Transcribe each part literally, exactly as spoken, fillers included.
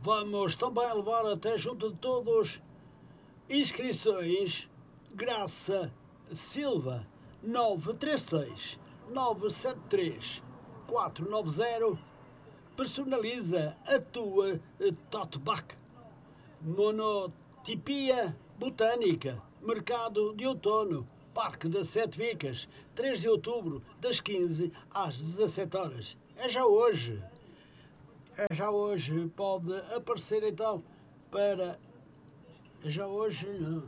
Vamos também levar até junto de todos inscrições Graça Silva nove três seis nove sete três quatro nove zero. Personaliza a tua tote bag. Monotipia Botânica, Mercado de Outono, Parque das Sete Bicas, três de outubro, das quinze às dezassete horas. É já hoje. É já hoje. Pode aparecer então para... É já hoje, não.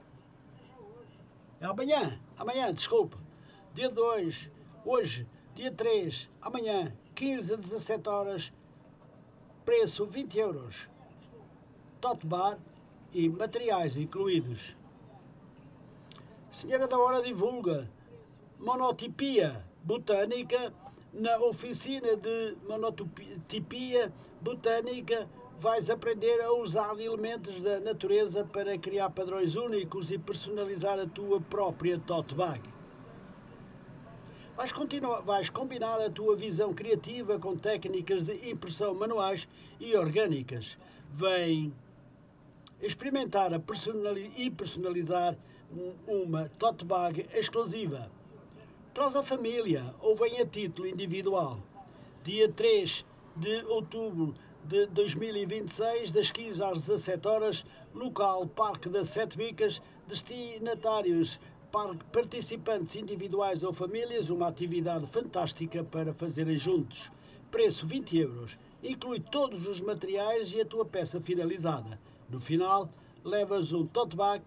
É amanhã. Amanhã, desculpa. Dia dois, hoje, dia três, amanhã, quinze a dezassete horas, preço vinte euros. Tote bar e materiais incluídos. Senhora da Hora divulga monotipia botânica na oficina de monotipia botânica. Vais aprender a usar elementos da natureza para criar padrões únicos e personalizar a tua própria tote bag. Vais, continuar, vais combinar a tua visão criativa com técnicas de impressão manuais e orgânicas. Vem experimentar a personali- e personalizar uma tote bag exclusiva. Traz a família ou vem a título individual. Dia três de outubro de dois mil e vinte e seis, das quinze às dezassete horas, local Parque das Sete Bicas, destinatários participantes individuais ou famílias, uma atividade fantástica para fazerem juntos. Preço vinte euros. Inclui todos os materiais e a tua peça finalizada. No final, levas um tote bag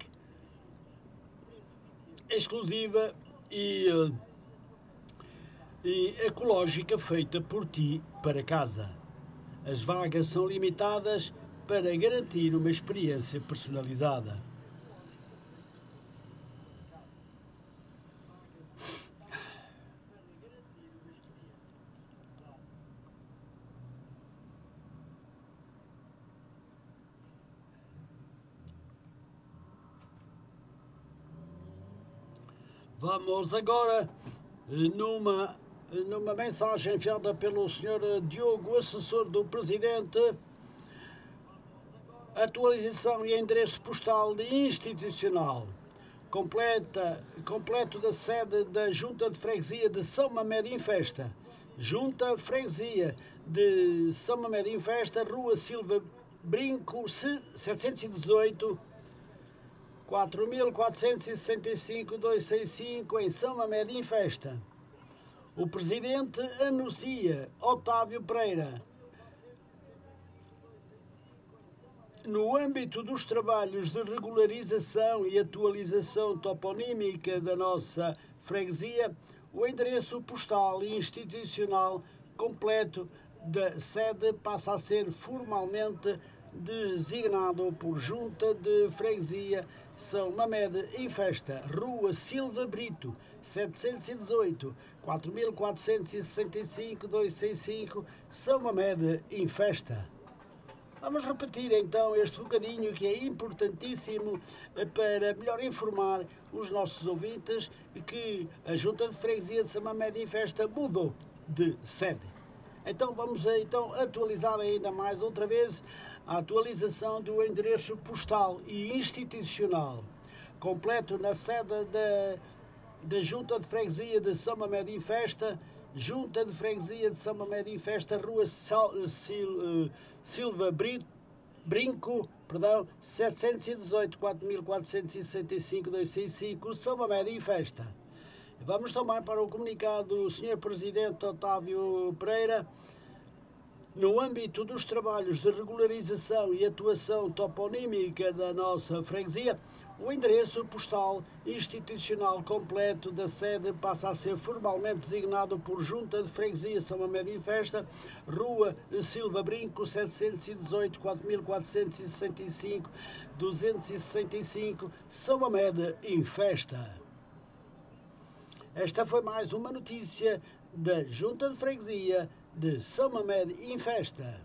exclusiva e, e ecológica feita por ti para casa. As vagas são limitadas para garantir uma experiência personalizada. Vamos agora numa, numa mensagem enviada pelo senhor Diogo, assessor do Presidente. Atualização e endereço postal de institucional. Completa, completo da sede da Junta de Freguesia de São Mamede em Festa. Junta Freguesia de São Mamede em Festa, Rua Silva Brinco, setecentos e dezoito, quatro mil quatrocentos e sessenta e cinco, duzentos e sessenta e cinco, em São Mamede em Festa. O Presidente anuncia Otávio Pereira. No âmbito dos trabalhos de regularização e atualização toponímica da nossa freguesia, o endereço postal e institucional completo da sede passa a ser formalmente designado por Junta de Freguesia São Mamede em Festa, Rua Silva Brito, setecentos e dezoito, quatro mil quatrocentos e sessenta e cinco, duzentos e sessenta e cinco, São Mamede em Festa. Vamos repetir então este bocadinho que é importantíssimo para melhor informar os nossos ouvintes que a Junta de Freguesia de São Mamede em Festa mudou de sede. Então vamos então atualizar ainda mais outra vez a atualização do endereço postal e institucional completo na sede da, da Junta de Freguesia de São Mamede em Festa, Junta de Freguesia de São Mamede em Festa, Rua Sal, Sil, Silva Brito, Brinco, perdão, setecentos e dezoito, quatro mil quatrocentos e sessenta e cinco, duzentos e sessenta e cinco, São Mamede em Festa. Vamos também para o comunicado do senhor Presidente Otávio Pereira. No âmbito dos trabalhos de regularização e atuação toponímica da nossa freguesia, o endereço postal institucional completo da sede passa a ser formalmente designado por Junta de Freguesia São Mamede em Festa, Rua Silva Brinco, setecentos e dezoito, quatro mil quatrocentos e sessenta e cinco, duzentos e sessenta e cinco, São Mamede em Festa. Esta foi mais uma notícia da Junta de Freguesia de São Mamede em Festa.